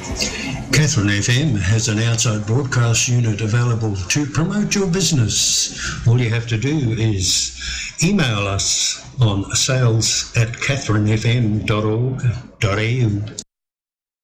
Catherine FM has an outside broadcast unit available to promote your business. All you have to do is email us on sales@catherinefm.org.au.